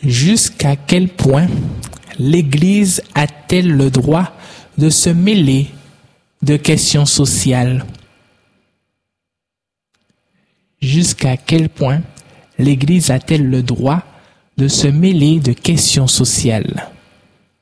Jusqu'à quel point l'Église a-t-elle le droit de se mêler de questions sociales? Jusqu'à quel point l'Église a-t-elle le droit de se mêler de questions sociales?